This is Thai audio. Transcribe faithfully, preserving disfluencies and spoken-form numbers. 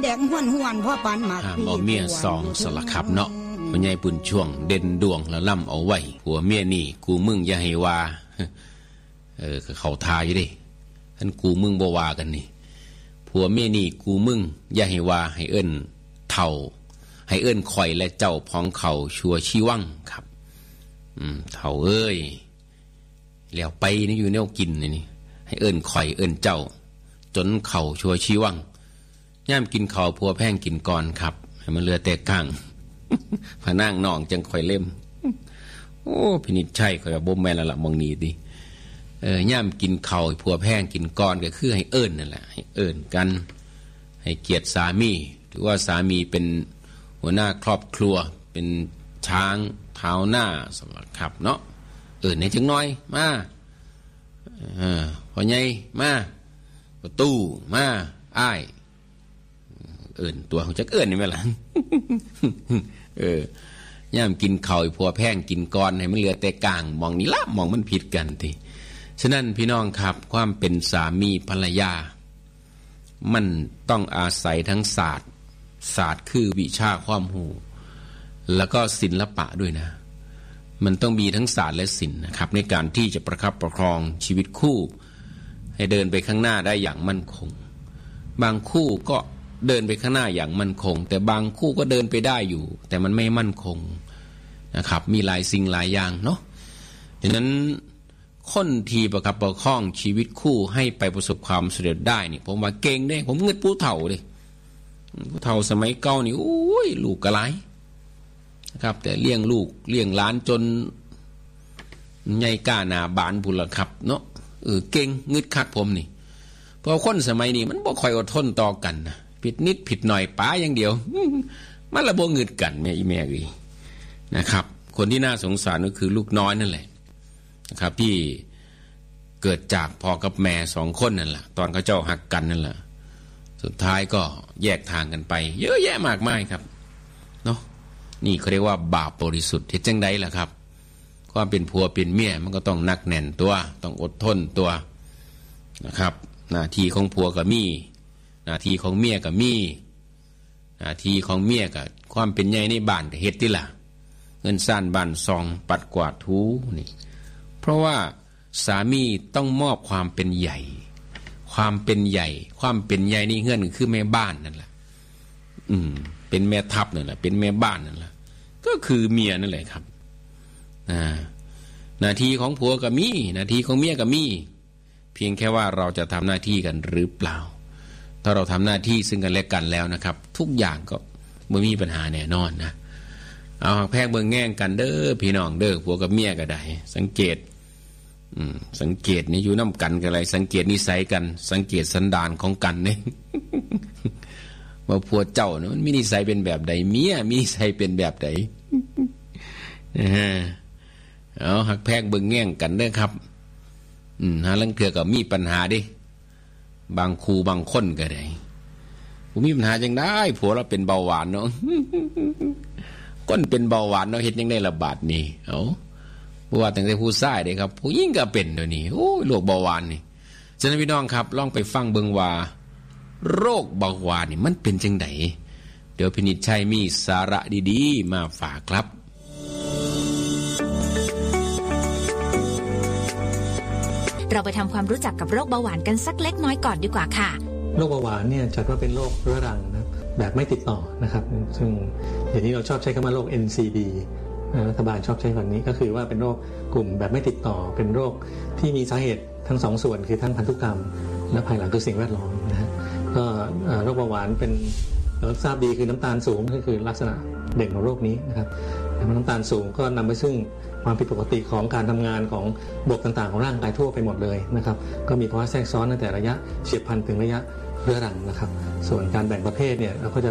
ดงห้วนห้วนพ่อปานหมากปีบ่เมียซองสละขับเนาะพ่อใหญ่ปุ่นช่วงเด่นดวงแล้วล่ำเอาไว้ผัวเมียนี่กูมึงอย่าให้ว่าเออเขาทาอยู่ดิท่านกูมึงบ่ว่ากันนี่ผัวเมียนี่กูมึงอย่าให้ว่าให้เอิ้นเฒ่าให้เอิ้นข่อยและเจ้าพ้องเขาชัวชีวังครับอืมเฒ่าเอ้ยแล้วไปนี่อยู่แนวกินนี่ให้เอิ้นข่อยเอิ้นเจ้าจนเข่าชัวชีวังย่ามกินข้าวผัวแพงกินก่อนครับให้มันเหลือแต่ก้างพะนางน้องจังข่อยเล่มโอ้พินิจชัยข่อยบ่แม่นแล้วล่ะมองนี้ติเอ่อย่ามกินข้าวผัวแพงกินก่อนก็คือให้เอิ้นนั่นแหละให้เอิ้นกันให้เกียรติสามีหรือว่าสามีเป็นหัวหน้าครอบครัวเป็นช้างเท้าหน้าสำหรับครับเนาะเอิ้นให้จังน้อยมาเออพ่อใหญ่มาประตูมาอ้ายเอิ้นตัวของจักเอิ้นนี่แม่ล่ะเออย่ามกินข้าวผัวแพงกินก่อนให้มันเหลือแต่กลางมองนี่ละมองมันผิดกันทีฉะนั้นพี่น้องครับความเป็นสามีภรรยามันต้องอาศัยทั้งศาสตร์ศาสตร์คือวิชาความรู้แล้วก็ศิลปะด้วยนะมันต้องมีทั้งศาสตร์และศิลป์นะครับในการที่จะประคับประคองชีวิตคู่ให้เดินไปข้างหน้าได้อย่างมั่นคงบางคู่ก็เดินไปข้างหน้าอย่างมั่นคงแต่บางคู่ก็เดินไปได้อยู่แต่มันไม่มั่นคงนะครับมีหลายสิ่งหลายอย่างเนาะดังนั้นคนที่ประคับประคองชีวิตคู่ให้ไปประสบความสำเร็จได้นี่ผมว่าเก่งเด้ผมเงินผู้เฒ่าเด้ผู้เฒ่าสมัยเก่านี่โอ้ยลูกกะหลายนะครับแต่เลี้ยงลูกเลี้ยงหลานจนใหญ่ก้าหน้าบานพุ่นล่ะครับเนาะเออเก่งงึดคักผมนี่เพราะคนสมัยนี้มันบ่ค่อยอดทนต่อกันนะผิดนิดผิดหน่อยป๋าอย่างเดียวมันละบ่งึดกันแม่อีแม่อีนะครับคนที่น่าสงสารก็คือลูกน้อยนั่นแหละนะครับที่เกิดจากพ่อกับแม่สองคนนั่นแหละตอนเขาเจ้าหักกันนั่นแหละสุดท้ายก็แยกทางกันไปเยอะแยะมากมายครับเนาะนี่เขาเรียกว่าบาปบริสุทธิ์เฮ็ดจังได๋ล่ะครับความเป็นผัวเป็นเมียมันก็ต้องหนักแน่นตัวต้องอดทนตัวนะครับหน้าที่ของผัวก็มีหน้าที่ของเมียก็มีหน้าที่ของเมียก็ความเป็นใหญ่ในบ้านก็เฮ็ดติล่ะเงินซ่านบ้านซองปัดกวาดถูนี่เพราะว่าสามีต้องมอบความเป็นใหญ่ความเป็นใหญ่ความเป็นใหญ่นี่เฮือนก็คือแม่บ้านนั่นแหละอืมเป็นแม่ทัพนั่นแหละเป็นแม่บ้านนั่นแหละก็คือเมียนั่นแหละครับอ่าหน้าที่ของผัวก็มีหน้าที่ของเมียก็มีเพียงแค่ว่าเราจะทำหน้าที่กันหรือเปล่าถ้าเราทำหน้าที่ซึ่งกันและกันแล้วนะครับทุกอย่างก็ไม่มีปัญหาแน่นอนนะเอาหักแพกเบิ่งแง่งกันเด้อพี่น้องเด้อผัวกับเมียก็ได้สังเกตอืมสังเกตนี่อยู่น้ำกันกันอะไรสังเกตนิสัยกันสังเกตสันดานของกันเนี่ย ว่าผัวเจ้าเนี่ยมันมีนิสัยเป็นแบบใดเมียมีนิสัยเป็นแบบใด เอาหักแพกเบิ่งแง่งกันเด้อครับอืมหาลังเทื่อก็มีปัญหาดิบางคู่บางคนก็ได้ผมมีปัญหาจังได้ผัวเราเป็นเบาหวานเนาะ ก้นเป็นเบาหวานเนาะเฮ็ดยังได้ระบาดนี่เอ้าบ่ว่าตั้งแต่ผู้ชายเด้ครับผู้หญิงก็เป็นเดี๋ยวนี้โอ้ยโรคเบาหวานนี่ฉะนั้นพี่น้องครับลองไปฟังเบิ่งว่าโรคเบาหวานนี่มันเป็นจังได๋เดี๋ยวพินิจชัยมีสาระดีๆมาฝากครับเราไปทำความรู้จักกับโรคเบาหวานกันสักเล็กน้อยก่อนดีกว่าค่ะโรคเบาหวานเนี่ยจัดว่าเป็นโรคเรื้อรังนะแบบไม่ติดต่อนะครับซึ่งเดี๋ยวนี้เราชอบใช้คำว่าโรค เอ็น ซี ดี รัฐบาลชอบใช้คำนี้ก็คือว่าเป็นโรคกลุ่มแบบไม่ติดต่อเป็นโรคที่มีสาเหตุทั้งสองส่วนคือทั้งพันธุกรรมและภายหลังคือสิ่งแวดล้อมนะฮะก็โรคเบาหวานเป็นเราทราบดีคือน้ำตาลสูงก็คือลักษณะเด่นของโรคนี้นะครับน้ำตาลสูงก็นำไปซึ่งความผิดปกติของการทำงานของระบบต่างๆของร่างกายทั่วไปหมดเลยนะครับก็มีภาวะแทรกซ้อนตั้งแต่ระยะเฉียบพลันถึงระยะเรื้อรังนะครับส่วนการแบ่งประเภทเนี่ยเราก็จะ